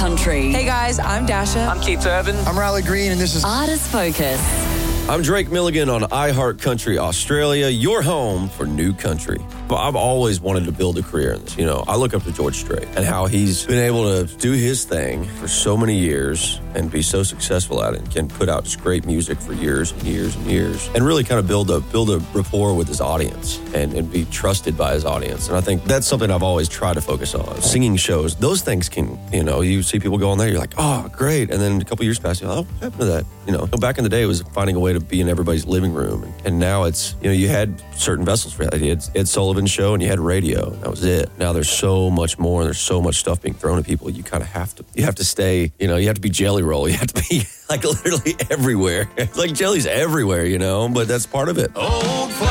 Country. Hey guys, I'm Dasha. I'm Keith Urban. I'm Riley Green, and this is Artist Focus. I'm Drake Milligan on iHeart Country Australia, your home for new country. But I've always wanted to build a career in this. You know, I look up to George Strait and how he's been able to do his thing for so many years and be so successful at it and can put out just great music for years and years and years and really kind of build a rapport with his audience and be trusted by his audience. And I think that's something I've always tried to focus on. Singing shows, those things can, you know, you see people go on there, you're like, oh, great. And then a couple years pass, you're like, oh, what happened to that? You know, back in the day, it was finding a way to be in everybody's living room. And now it's, you know, you had certain vessels for that. You had Ed Sullivan's show and you had radio. That was it. Now there's so much more. There's so much stuff being thrown at people. You kind of have to stay, you know, you have to be Jelly Roll. You have to be like literally everywhere. Like Jelly's everywhere, you know, but that's part of it. Old